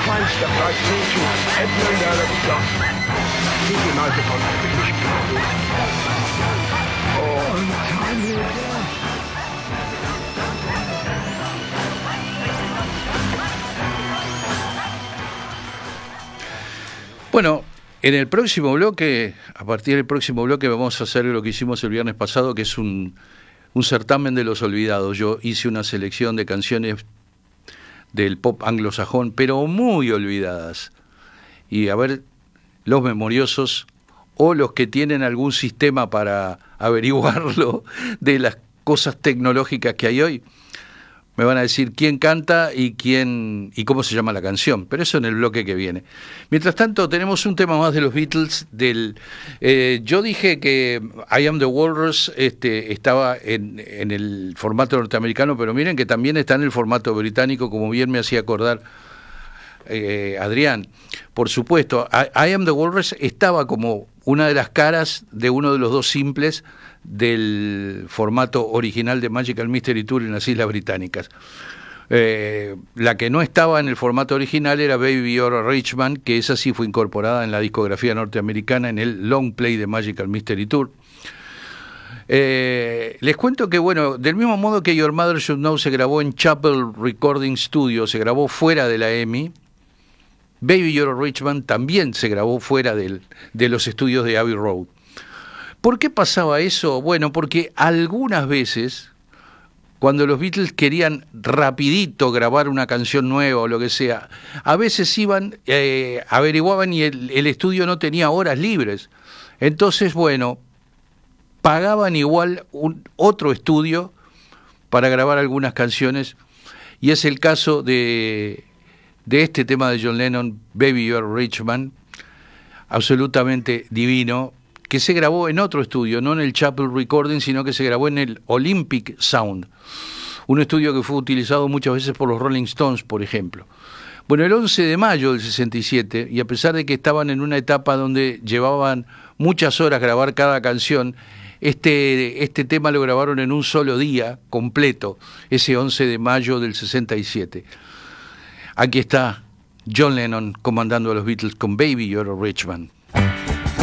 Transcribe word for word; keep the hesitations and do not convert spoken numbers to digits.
kleinster Verzweiflung Edmund Earl Johnson. Die Leute von British Oh, und Tommy. Bueno, en el próximo bloque, a partir del próximo bloque vamos a hacer lo que hicimos el viernes pasado, que es un, un certamen de los olvidados. Yo hice una selección de canciones del pop anglosajón, pero muy olvidadas. Y a ver, los memoriosos o los que tienen algún sistema para averiguarlo de las cosas tecnológicas que hay hoy, me van a decir quién canta y quién y cómo se llama la canción, pero eso en el bloque que viene. Mientras tanto, tenemos un tema más de los Beatles. Del, eh, yo dije que I Am the Walrus este, estaba en, en el formato norteamericano, pero miren que también está en el formato británico, como bien me hacía acordar eh, Adrián. Por supuesto, I, I Am the Walrus estaba como una de las caras de uno de los dos simples del formato original de Magical Mystery Tour en las Islas Británicas. Eh, la que no estaba en el formato original era Baby You're a Rich Man, que esa sí fue incorporada en la discografía norteamericana en el long play de Magical Mystery Tour. Eh, les cuento que, bueno, del mismo modo que Your Mother Should Know se grabó en Chapel Recording Studio, se grabó fuera de la EMI, Baby You're a Rich Man también se grabó fuera del, de los estudios de Abbey Road. ¿Por qué pasaba eso? Bueno, porque algunas veces, cuando los Beatles querían rapidito grabar una canción nueva o lo que sea, a veces iban, eh, averiguaban y el, el estudio no tenía horas libres. Entonces, bueno, pagaban igual un, otro estudio para grabar algunas canciones, y es el caso de, de este tema de John Lennon, Baby You're a Rich Man, absolutamente divino, que se grabó en otro estudio, no en el Chapel Recording, sino que se grabó en el Olympic Sound, un estudio que fue utilizado muchas veces por los Rolling Stones, por ejemplo. Bueno, el once de mayo del sesenta y siete, y a pesar de que estaban en una etapa donde llevaban muchas horas grabar cada canción, este, este tema lo grabaron en un solo día completo, ese once de mayo del sesenta y siete. Aquí está John Lennon comandando a los Beatles con Baby You're a Rich Man.